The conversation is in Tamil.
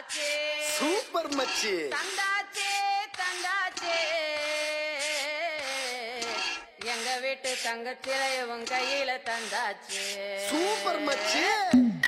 தந்தாச்சே சூப்பர் மச்சி தந்தாச்சே தந்தாச்சே எங்க வீட்டு தங்கச்சிலை உன் கையில தந்தாச்சே சூப்பர் மச்சி